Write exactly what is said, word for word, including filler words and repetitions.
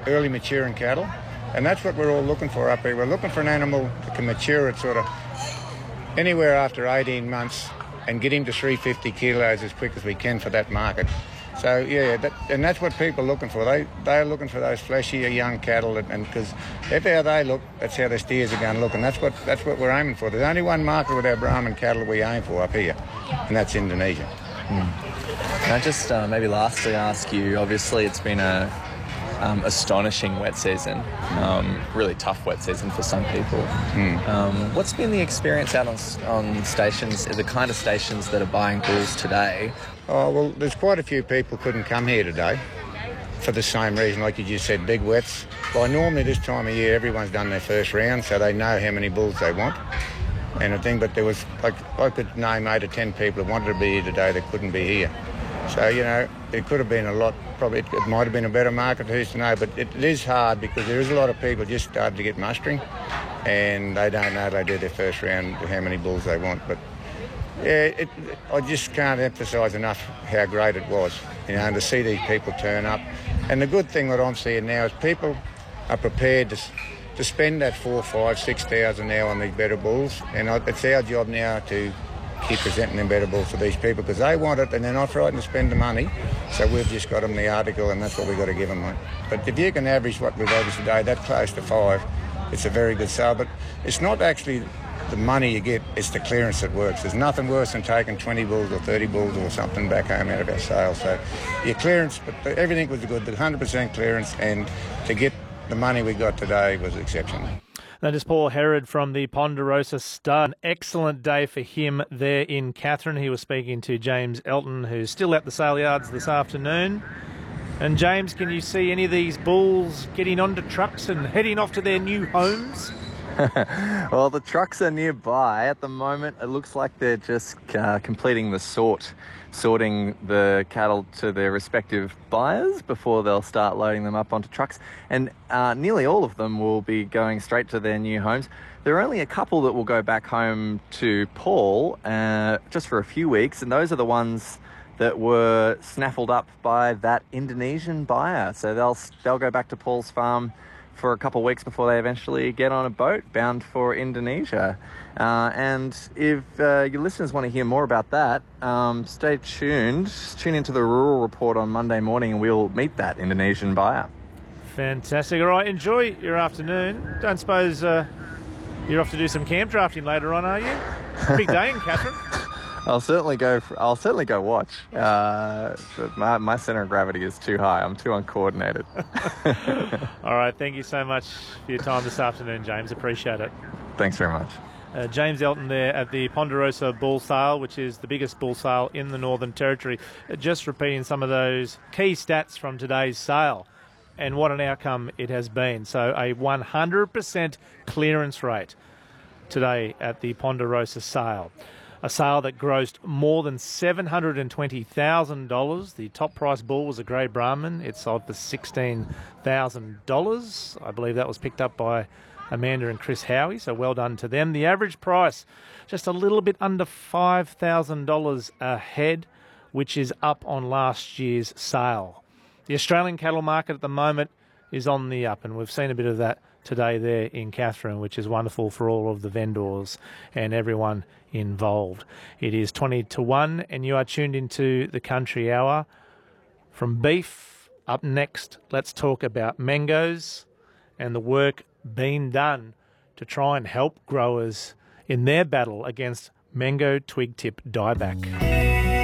early maturing cattle, and that's what we're all looking for up here. We're looking for an animal that can mature at sort of anywhere after eighteen months and get him to three hundred fifty kilos as quick as we can for that market. So yeah, that, and that's what people are looking for. They they're looking for those fleshier young cattle, and because if how they look, that's how the steers are going to look, and that's what that's what we're aiming for. There's only one market with our Brahman cattle we aim for up here, and that's Indonesia. Mm. Can I just uh, maybe lastly ask you? Obviously, it's been a um, astonishing wet season, um, really tough wet season for some people. Mm. Um, what's been the experience out on on stations? The kind of stations that are buying bulls today? Oh, well, there's quite a few people couldn't come here today for the same reason, like you just said, big wets. By normally this time of year, everyone's done their first round, so they know how many bulls they want and a thing, but there was, like, I could name eight or ten people that wanted to be here today that couldn't be here. So, you know, it could have been a lot, probably it, it might have been a better market, who's to know, but it, it is hard because there is a lot of people just started to get mustering and they don't know they do their first round how many bulls they want, but yeah, it, I just can't emphasise enough how great it was, you know, and to see these people turn up. And the good thing that I'm seeing now is people are prepared to to spend that four, five, six thousand now on these better bulls, and it's our job now to keep presenting them better bulls to these people because they want it and they're not frightened to spend the money. So we've just got them the article, and that's what we've got to give them. Mate. But if you can average what we've averaged today, that close to five, it's a very good sale. But it's not actually the money you get, it's the clearance that works. There's nothing worse than taking twenty bulls or thirty bulls or something back home out of our sales. So your clearance, but everything was good, the one hundred percent clearance, and to get the money we got today was exceptional. That is Paul Herod from the Ponderosa Star. An excellent day for him there in Katherine. He was speaking to James Elton, who's still at the sale yards this afternoon. And James, can you see any of these bulls getting onto trucks and heading off to their new homes? Well, the trucks are nearby. At the moment, it looks like they're just uh, completing the sort, sorting the cattle to their respective buyers before they'll start loading them up onto trucks. And uh, nearly all of them will be going straight to their new homes. There are only a couple that will go back home to Paul uh, just for a few weeks, and those are the ones that were snaffled up by that Indonesian buyer. So they'll they'll go back to Paul's farm for a couple of weeks before they eventually get on a boat bound for Indonesia. Uh, and if uh, your listeners want to hear more about that, um, stay tuned. Tune into the Rural Report on Monday morning and we'll meet that Indonesian buyer. Fantastic. All right, enjoy your afternoon. Don't suppose uh, you're off to do some camp drafting later on, are you? Big day in Katherine. I'll certainly go. For, I'll certainly go watch. Uh, but my my center of gravity is too high. I'm too uncoordinated. All right. Thank you so much for your time this afternoon, James. Appreciate it. Thanks very much. Uh, James Elton there at the Ponderosa Bull Sale, which is the biggest bull sale in the Northern Territory. Uh, just repeating some of those key stats from today's sale, and what an outcome it has been. So a one hundred percent clearance rate today at the Ponderosa sale. A sale that grossed more than seven hundred twenty thousand dollars. The top price bull was a Grey Brahman. It sold for sixteen thousand dollars. I believe that was picked up by Amanda and Chris Howie, so well done to them. The average price, just a little bit under five thousand dollars a head, which is up on last year's sale. The Australian cattle market at the moment is on the up, and we've seen a bit of that today there in Katherine, which is wonderful for all of the vendors and everyone involved. It is twenty to one, and you are tuned into the Country Hour. From beef, up next, let's talk about mangoes and the work being done to try and help growers in their battle against mango twig tip dieback.